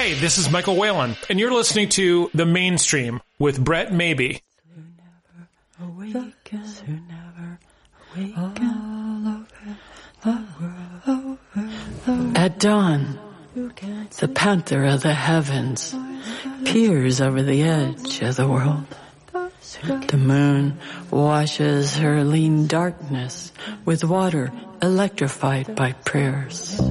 Hey, this is Michael Whalen, and you're listening to The Mainstream with Brett Maybe. At dawn, the panther of the heavens peers over the edge of the world. The moon washes her lean darkness with water electrified by prayers.